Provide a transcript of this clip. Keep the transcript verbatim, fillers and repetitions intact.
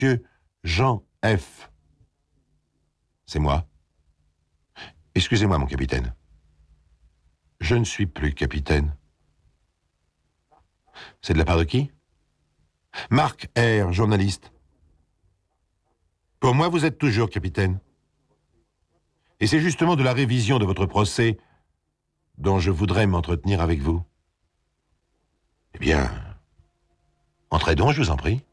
Monsieur Jean F. C'est moi. Excusez-moi, mon capitaine. Je ne suis plus capitaine. C'est de la part de qui? Marc R, journaliste. Pour moi, vous êtes toujours capitaine. Et c'est justement de la révision de votre procès dont je voudrais m'entretenir avec vous. Eh bien, entrez donc, je vous en prie.